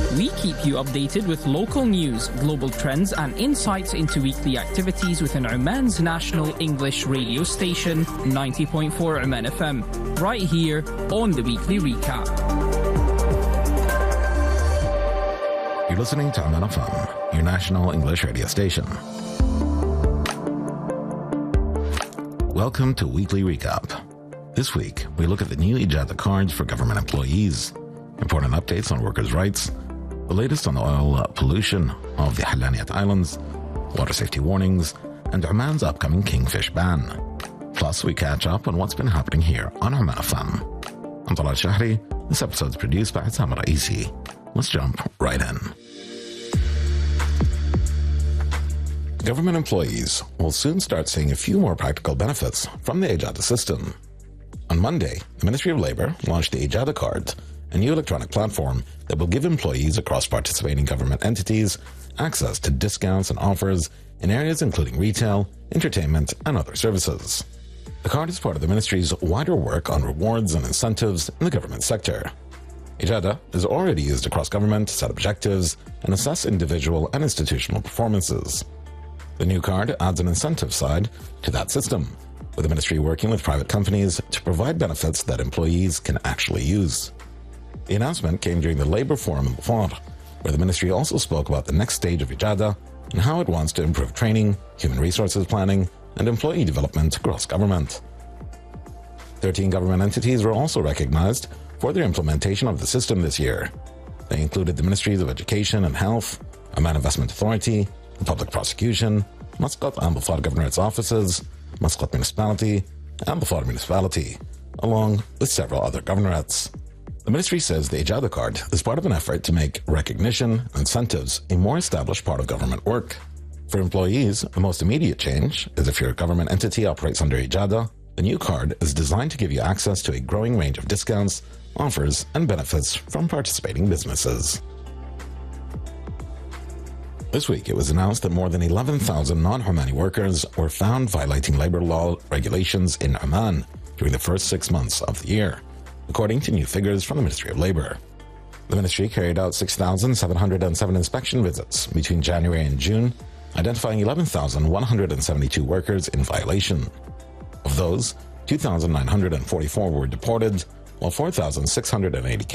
We keep you updated with local news, global trends, and insights into weekly activities within Oman's national English radio station, 90.4 Oman FM, right here on the Weekly Recap. You're listening to Oman FM, your national English radio station. Welcome to Weekly Recap. This week, we look at the new Ijada cards for government employees, important updates on workers' rights, the latest on the oil pollution of the Halaniyat Islands, water safety warnings, and Oman's upcoming kingfish ban. Plus, we catch up on what's been happening here on Oman FM. I'm Talal Shahri. This episode is produced by Hissam Raisi. Let's jump right in. Government employees will soon start seeing a few more practical benefits from the Ijada system. On Monday, the Ministry of Labour launched the Ijada card, a new electronic platform that will give employees across participating government entities access to discounts and offers in areas including retail, entertainment, and other services. The card is part of the Ministry's wider work on rewards and incentives in the government sector. Ijada is already used across government to set objectives and assess individual and institutional performances. The new card adds an incentive side to that system, with the Ministry working with private companies to provide benefits that employees can actually use. The announcement came during the Labour Forum in Dhofar, where the Ministry also spoke about the next stage of Ijada and how it wants to improve training, human resources planning, and employee development across government. 13 government entities were also recognized for their implementation of the system this year. They included the Ministries of Education and Health, Oman Investment Authority, the Public Prosecution, Muscat and Dhofar Governorate's offices, Muscat Municipality, and Dhofar Municipality, along with several other governorates. The Ministry says the Ijada card is part of an effort to make recognition and incentives a more established part of government work. For employees, the most immediate change is if your government entity operates under Ijada, the new card is designed to give you access to a growing range of discounts, offers, and benefits from participating businesses. This week, it was announced that more than 11,000 non-Omani workers were found violating labor law regulations in Oman during the first 6 months of the year, according to new figures from the Ministry of Labour. The Ministry carried out 6,707 inspection visits between January and June, identifying 11,172 workers in violation. Of those, 2,944 were deported, while 4,680